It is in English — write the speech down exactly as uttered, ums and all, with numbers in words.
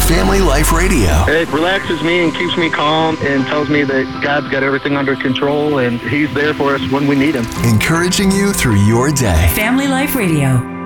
Family Life Radio. It relaxes me and keeps me calm and tells me that God's got everything under control and He's there for us when we need Him. Encouraging you through your day. Family Life Radio.